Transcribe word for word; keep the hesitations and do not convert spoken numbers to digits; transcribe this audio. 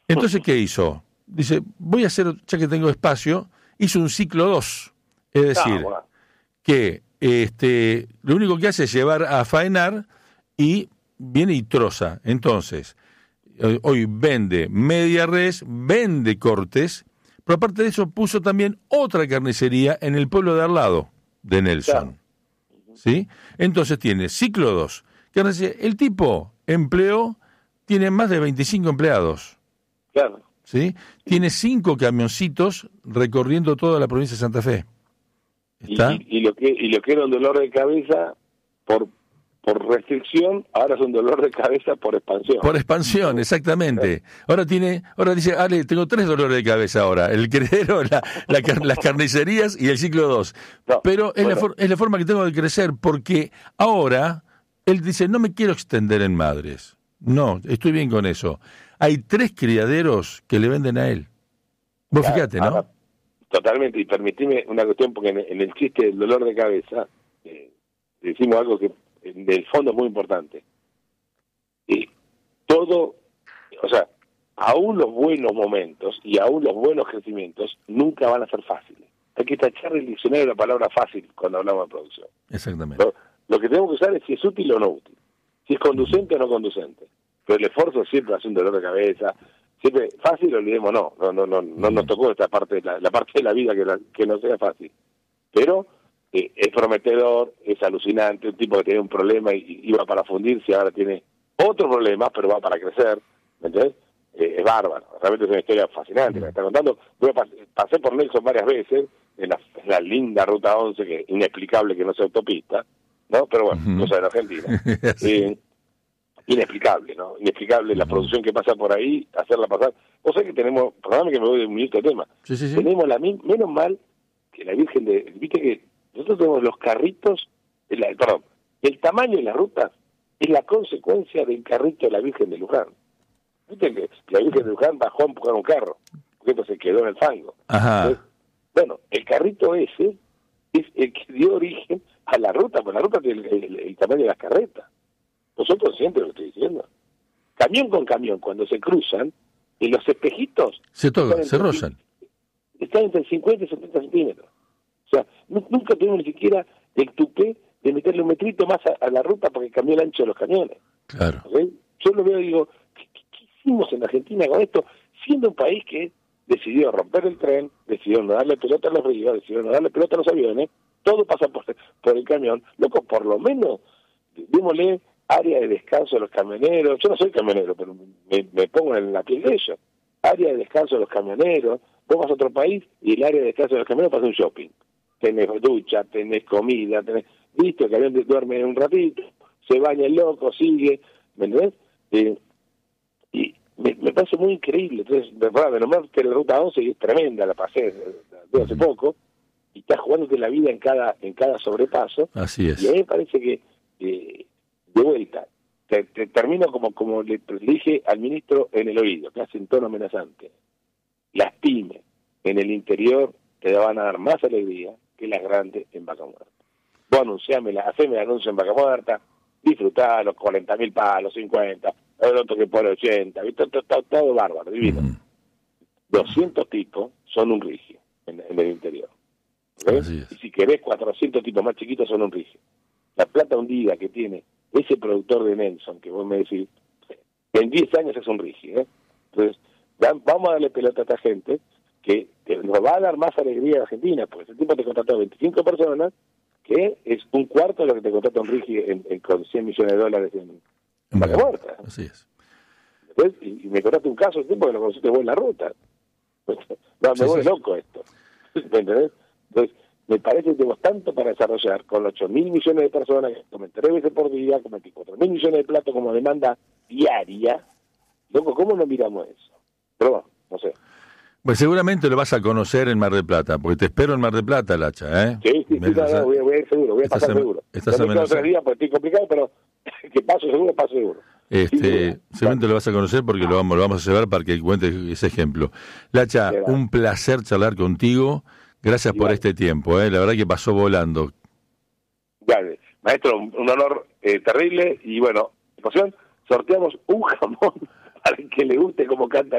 Entonces, ¿qué hizo? Dice, voy a hacer, ya que tengo espacio, hizo un ciclo dos. Es decir, Ah, bueno. que este, lo único que hace es llevar a faenar y viene y troza. Entonces, hoy vende media res, vende cortes, pero aparte de eso puso también otra carnicería en el pueblo de al lado de Nelson. Claro. ¿Sí? Entonces tiene ciclo dos. El tipo empleó, tiene más de veinticinco empleados. Claro. ¿Sí? Tiene cinco camioncitos recorriendo toda la provincia de Santa Fe. ¿Está? Y, y, y, lo que, y lo que era un dolor de cabeza por por restricción, ahora es un dolor de cabeza por expansión. Por expansión, exactamente. Ahora tiene, ahora dice, Ale, tengo tres dolores de cabeza ahora, el criadero, la, la, las carnicerías y el ciclo dos. No, Pero es, bueno. la for, es la forma que tengo de crecer, porque ahora él dice, no me quiero extender en madres. No, estoy bien con eso. Hay tres criaderos que le venden a él. Vos claro, fíjate, ¿no? Ahora, totalmente, y permitime una cuestión, porque en, en el chiste del dolor de cabeza, eh, decimos algo que del fondo es muy importante. Y todo, o sea, aún los buenos momentos y aún los buenos crecimientos nunca van a ser fáciles. Hay que tachar el diccionario de la palabra fácil cuando hablamos de producción. Exactamente. Lo, lo que tenemos que usar es si es útil o no útil, si es conducente o no conducente. Pero el esfuerzo siempre hace un dolor de cabeza. Siempre fácil, olvidemos, no, no, no, no, no nos tocó esta parte, la, la parte de la vida que, la, que no sea fácil. Pero Eh, es prometedor, es alucinante, un tipo que tenía un problema y, y iba para fundirse, ahora tiene otro problema, pero va para crecer, ¿me entiendes? Eh, es bárbaro, realmente es una historia fascinante, me está contando. Yo pasé por Nelson varias veces, en la, en la linda Ruta once, que es inexplicable que no sea autopista, ¿no? Pero bueno, uh-huh. cosa de la Argentina. sí. eh, inexplicable, ¿no? Inexplicable uh-huh. la producción que pasa por ahí, hacerla pasar. Vos sabés que tenemos, perdóname que me voy de un minuto de tema, sí, sí, sí. tenemos la menos mal que la Virgen de, viste que nosotros tenemos los carritos, el, perdón, el tamaño de las rutas es la consecuencia del carrito de la Virgen de Luján. Viste que la Virgen de Luján bajó a empujar un carro, porque esto se quedó en el fango. Ajá. Entonces, bueno, el carrito ese es el que dio origen a la ruta, porque la ruta tiene el, el, el tamaño de las carretas. ¿Vosotros siempre lo estoy diciendo? Camión con camión, cuando se cruzan, en los espejitos... Se tocan, se rozan. Están entre cincuenta y setenta centímetros. O sea, nunca tuvimos ni siquiera el tupé de meterle un metrito más a, a la ruta porque cambió el ancho de los camiones. Claro. ¿Okay? Yo lo veo y digo, ¿qué, qué, ¿qué hicimos en Argentina con esto? Siendo un país que decidió romper el tren, decidió no darle pelota a los ríos, decidió no darle pelota a los aviones, todo pasa por, por el camión. Loco, por lo menos, démosle área de descanso a los camioneros. Yo no soy camionero, pero me, me pongo en la piel de ellos. Área de descanso a los camioneros. Vos vas a otro país y el área de descanso de los camioneros pasa un shopping. Tenés ducha, tenés comida, tenés... Listo, el camión duerme un ratito, se baña el loco, sigue, ¿me entendés? Eh, y me, me parece muy increíble. Entonces, de verdad, de nomás que la Ruta once es tremenda, la pasé de hace poco, y estás jugándote la vida en cada en cada sobrepaso. Así es. Y a mí me parece que, eh, de vuelta, te, te termino como, como le, le dije al ministro en el oído, casi en tono amenazante. Las pymes en el interior te van a dar más alegría que las grandes en Vaca Muerta. Vos anunciámela, haceme el anuncio en Vaca Muerta, disfrutá los cuarenta mil palos, cincuenta, el otro que pone ochenta, todo, todo, todo, todo bárbaro, divino. Uh-huh. doscientos tipos son un rigio en, en el interior. ¿Okay? Y si querés, cuatrocientos tipos más chiquitos son un rigio. La plata hundida que tiene ese productor de Nelson, que vos me decís, en diez años es un rigio. ¿eh? Entonces, vamos a darle pelota a esta gente que nos va a dar más alegría a Argentina, porque ese tipo te contrató a veinticinco personas, que es un cuarto de lo que te contrata un Rigi en, en, con cien millones de dólares en, en Vaca Muerta. Así es. Entonces, y, y me contrataste un caso, tiempo que lo conociste vos en la ruta. No, me sí, vuelve sí. loco esto. ¿Me entendés? Entonces, me parece que tenemos tanto para desarrollar con ocho mil millones de personas que comen tres veces por día, comen cuatro mil millones de platos como demanda diaria. Loco, ¿cómo no miramos eso? Pero bueno, no sé. Pues seguramente lo vas a conocer en Mar del Plata, porque te espero en Mar del Plata, Lacha, ¿eh? Sí, sí, sí, no, no, voy, voy a ir seguro, voy a pasar seguro. Estás amenazado. Tres días, pues estoy complicado, pero que paso seguro, paso seguro. Este, sí, seguramente lo vas a conocer porque lo vamos, lo vamos a llevar para que cuentes ese ejemplo. Lacha, sí, un placer charlar contigo. Gracias sí, por vale. este tiempo, ¿eh? La verdad que pasó volando. Dale, maestro, un honor eh, terrible y bueno, emoción, sorteamos un jamón para el que le guste como canta.